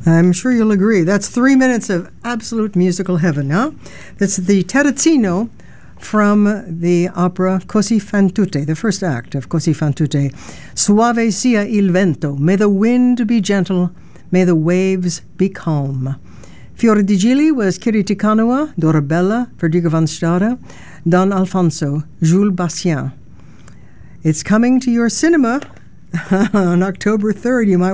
I'm sure you'll agree. That's 3 minutes of absolute musical heaven, huh? That's the Terrazzino from the opera Così fan tutte, the first act of Così fan tutte. Suave sia il vento, may the wind be gentle, may the waves be calm. Fiore di Gili was Kiriti Kanua, Dorabella, Verdigo van Stade, Don Alfonso, Jules Bastien. It's coming to your cinema on October 3rd. You might